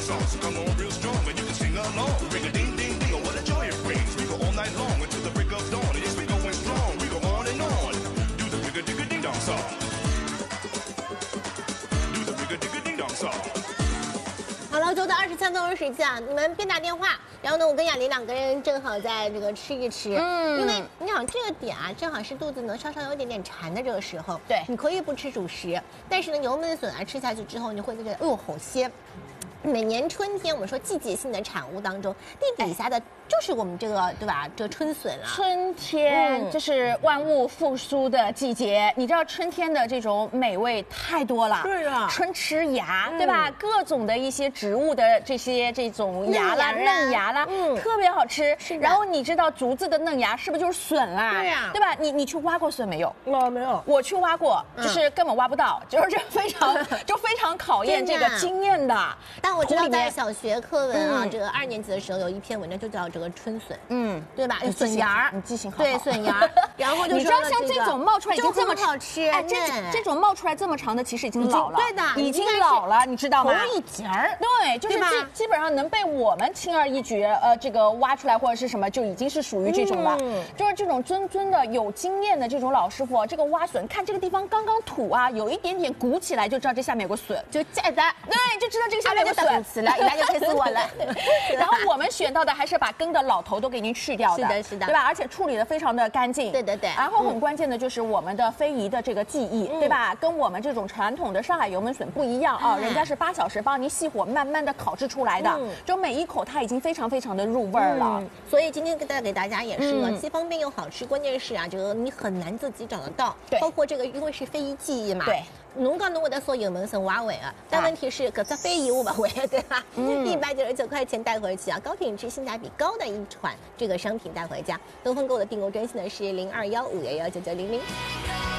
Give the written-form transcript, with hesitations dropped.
song, so come on real strong and you can sing along. Ring a ding ding ding, oh what a joy it brings. We go all night long until the break of dawn. Yes, we going strong. We go on and on. Do the rigga digga ding dong song. Do the rigga digga ding dong song. 好了，就到23分钟时间啊，你们别打电话。然后呢，我跟雅玲两个人正好在这个吃一吃，因为你想这个点啊，正好是肚子呢稍稍有一点点馋的这个时候。 对， 你可以不吃主食，但是呢，油焖笋啊吃下去之后，你会觉得，哎呦，好鲜。每年春天，我们说季节性的产物当中，地底下的就是我们这个对吧？这个春笋啊。 春天就是万物复苏的季节，你知道春天的这种美味太多了。 是啊， 春吃芽，对吧？各种的一些植物的这种芽啦、嫩芽啦，特别好吃。然后你知道竹子的嫩芽是不是就是笋啦？ 对呀， 对吧？你去挖过笋没有？ 我没有， 我去挖过，就是根本挖不到，就是这非常考验这个经验的。 但我知道在小学课文啊，这个2年级的时候有一篇文章就叫这个春笋，对吧？笋芽， 你记性好。 对，笋芽。然后就你知道像这种冒出来已经这么好吃， 哎，这种冒出来这么长的其实已经老了， 对的， 已经老了，你知道吗？ 头一节儿， 对，就是基本上能被我们轻而易举这个挖出来或者是什么，就已经是属于这种了。就是这种谆的有经验的这种老师傅，这个挖笋，看这个地方刚刚土啊，有一点点鼓起来，就知道这下面有个笋， 就摘的， 对，就知道这个下面有个笋。 了，一来就黑死我了。 然后我们选到的还是把根的老头都给您去掉的， 是的， 对吧？而且处理的非常的干净， 对。 然后很关键的就是我们的非遗的这个技艺，对吧？跟我们这种传统的上海油焖笋不一样啊，人家是8小时帮您细火慢慢的烤制出来的，就每一口它已经非常的入味儿了。 所以今天带给大家也是呢，既方便又好吃，关键是啊，这个你很难自己找得到， 对， 包括这个因为是非遗技艺嘛， 对。 侬讲侬会得说油焖笋挖尾啊，但问题是搿只非遗我不会，对吧？199块钱带回去啊，高品质、性价比高的一款这个商品带回家。东风购的订购专线呢是0215119900。